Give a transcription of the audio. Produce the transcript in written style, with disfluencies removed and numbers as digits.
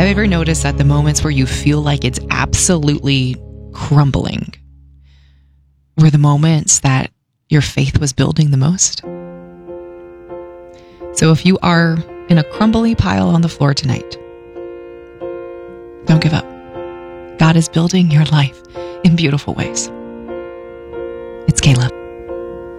Have you ever noticed that the moments where you feel like it's absolutely crumbling were the moments that your faith was building the most? So if you are in a crumbly pile on the floor tonight, don't give up. God is building your life in beautiful ways. It's Kayla.